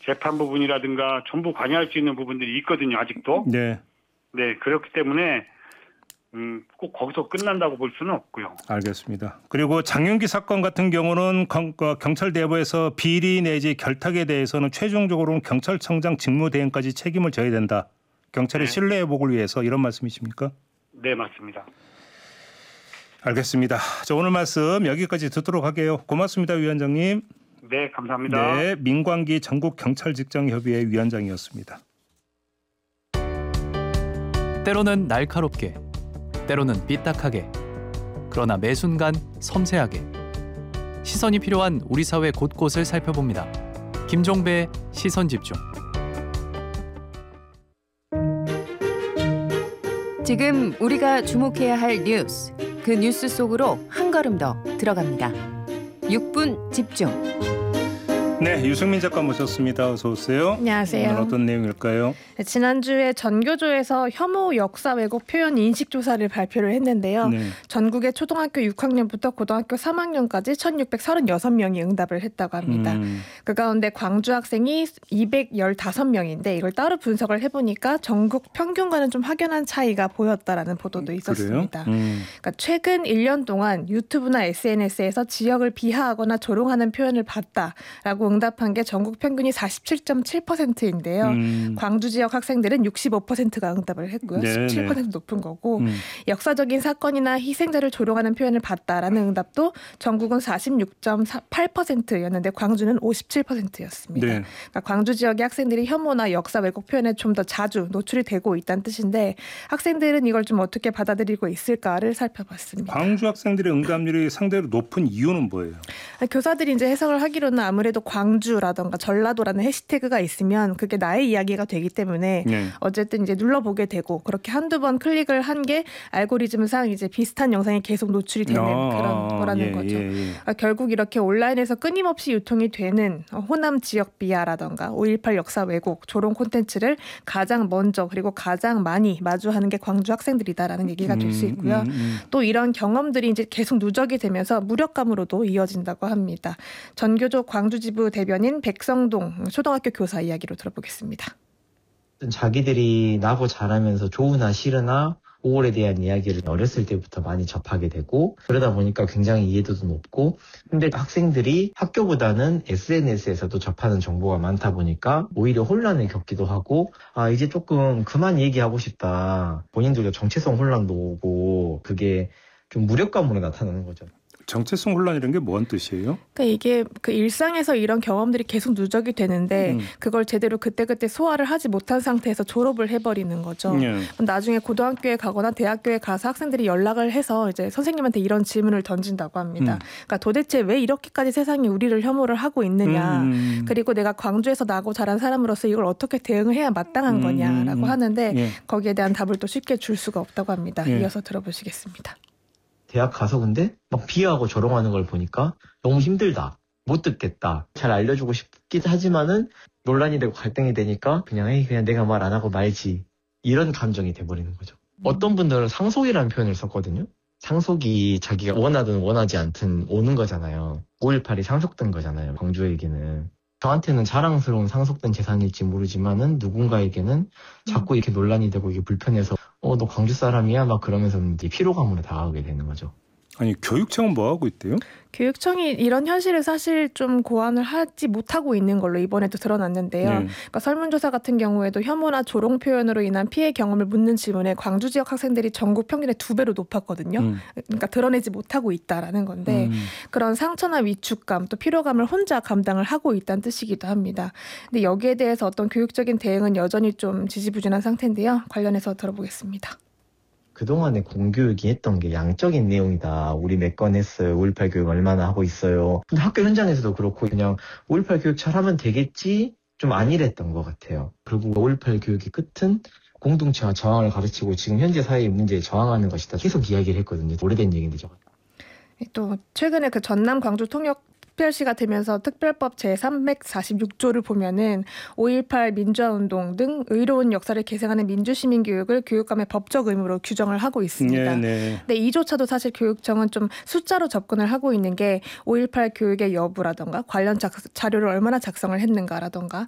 재판 부분이라든가 전부 관여할 수 있는 부분들이 있거든요. 아직도. 네. 네, 그렇기 때문에 꼭 거기서 끝난다고 볼 수는 없고요. 알겠습니다. 그리고 장윤기 사건 같은 경우는 경찰 내부에서 비리 내지 결탁에 대해서는 최종적으로는 경찰청장 직무대행까지 책임을 져야 된다. 경찰의 네. 신뢰 회복을 위해서 이런 말씀이십니까? 네, 맞습니다. 알겠습니다. 자, 오늘 말씀 여기까지 듣도록 할게요. 고맙습니다, 위원장님. 네, 감사합니다. 네, 민광기 전국경찰직장협의회 위원장이었습니다. 때로는 날카롭게, 때로는 삐딱하게, 그러나 매 순간 섬세하게 시선이 필요한 우리 사회 곳곳을 살펴봅니다. 김종배의 시선집중. 지금 우리가 주목해야 할 뉴스, 그 뉴스 속으로 한 걸음 더 들어갑니다. 6분 집중. 네, 유승민 작가 모셨습니다. 어서 오세요. 안녕하세요. 오늘 어떤 내용일까요? 네, 지난주에 전교조에서 혐오 역사 왜곡 표현 인식 조사를 발표를 했는데요. 네. 전국의 초등학교 6학년부터 고등학교 3학년까지 1,636명이 응답을 했다고 합니다. 그 가운데 광주 학생이 215명인데 이걸 따로 분석을 해보니까 전국 평균과는 좀 확연한 차이가 보였다라는 보도도 있었습니다. 그러니까 최근 1년 동안 유튜브나 SNS에서 지역을 비하하거나 조롱하는 표현을 봤다라고 응답한 게 전국 평균이 47.7%인데요. 광주 지역 학생들은 65%가 응답을 했고요. 네, 17% 높은 거고 역사적인 사건이나 희생자를 조롱하는 표현을 봤다라는 응답도 전국은 46.8%였는데 광주는 57%였습니다. 네. 그러니까 광주 지역의 학생들이 혐오나 역사 왜곡 표현에 좀 더 자주 노출이 되고 있다는 뜻인데 학생들은 이걸 좀 어떻게 받아들이고 있을까를 살펴봤습니다. 광주 학생들의 응답률이 상대로 높은 이유는 뭐예요? 교사들이 이제 해석을 하기로는 아무래도 광주라던가 전라도라는 해시태그가 있으면 그게 나의 이야기가 되기 때문에 네. 어쨌든 이제 눌러보게 되고 그렇게 한두 번 클릭을 한 게 알고리즘상 이제 비슷한 영상이 계속 노출이 되는 그런 거라는 거죠. 그러니까 결국 이렇게 온라인에서 끊임없이 유통이 되는 호남 지역 비하라던가 5.18 역사 왜곡, 조롱 콘텐츠를 가장 먼저 그리고 가장 많이 마주하는 게 광주 학생들이다라는 얘기가 될 수 있고요. 또 이런 경험들이 이제 계속 누적이 되면서 무력감으로도 이어진다고 합니다. 전교조 광주지부 대변인 백성동 초등학교 교사 이야기로 들어보겠습니다. 자기들이 나고 자라면서 좋으나 싫으나 5월에 대한 이야기를 어렸을 때부터 많이 접하게 되고 그러다 보니까 굉장히 이해도도 높고 근데 학생들이 학교보다는 SNS에서도 접하는 정보가 많다 보니까 오히려 혼란을 겪기도 하고 이제 조금 그만 얘기하고 싶다. 본인들도 정체성 혼란도 오고 그게 좀 무력감으로 나타나는 거죠. 정체성 혼란이라는 게 뭔 뜻이에요? 그러니까 이게 그 일상에서 이런 경험들이 계속 누적이 되는데 그걸 제대로 그때그때 소화를 하지 못한 상태에서 졸업을 해버리는 거죠. 나중에 고등학교에 가거나 대학교에 가서 학생들이 연락을 해서 이제 선생님한테 이런 질문을 던진다고 합니다. 그러니까 도대체 왜 이렇게까지 세상이 우리를 혐오를 하고 있느냐. 그리고 내가 광주에서 나고 자란 사람으로서 이걸 어떻게 대응을 해야 마땅한 거냐라고 하는데 거기에 대한 답을 또 쉽게 줄 수가 없다고 합니다. 이어서 들어보시겠습니다. 대학 가서 근데 막 비하하고 조롱하는 걸 보니까 너무 힘들다. 못 듣겠다. 잘 알려주고 싶긴 하지만은 논란이 되고 갈등이 되니까 그냥 내가 말 안 하고 말지. 이런 감정이 돼버리는 거죠. 어떤 분들은 상속이라는 표현을 썼거든요. 상속이 자기가 원하든 원하지 않든 오는 거잖아요. 5.18이 상속된 거잖아요. 광주에게는. 저한테는 자랑스러운 상속된 재산일지 모르지만은 누군가에게는 자꾸 이렇게 논란이 되고 이게 불편해서 너 광주 사람이야? 막 그러면서 이제 피로감으로 다가가게 되는 거죠. 아니 교육청은 뭐 하고 있대요? 교육청이 이런 현실을 사실 좀 고안을 하지 못하고 있는 걸로 이번에도 드러났는데요. 그러니까 설문조사 같은 경우에도 혐오나 조롱 표현으로 인한 피해 경험을 묻는 질문에 광주 지역 학생들이 전국 평균의 2배로 높았거든요. 그러니까 드러내지 못하고 있다라는 건데 그런 상처나 위축감 또 피로감을 혼자 감당을 하고 있다는 뜻이기도 합니다. 근데 여기에 대해서 어떤 교육적인 대응은 여전히 좀 지지부진한 상태인데요. 관련해서 들어보겠습니다. 그동안에 공교육이 했던 게 양적인 내용이다. 우리 몇 건 했어요. 5.18 교육 얼마나 하고 있어요. 근데 학교 현장에서도 그렇고 그냥 5.18 교육 잘하면 되겠지? 좀 안일했던 것 같아요. 결국 5.18 교육의 끝은 공동체와 저항을 가르치고 지금 현재 사회의 문제에 저항하는 것이다. 계속 이야기를 했거든요. 오래된 얘기인데 또 최근에 그 전남 광주 통역 특별시가 되면서 특별법 제346조를 보면은 5.18 민주화운동 등 의로운 역사를 계승하는 민주시민교육을 교육감의 법적 의무로 규정을 하고 있습니다. 근데 이조차도 사실 교육청은 좀 숫자로 접근을 하고 있는 게 5.18 교육의 여부라던가 관련 자료를 얼마나 작성을 했는가라던가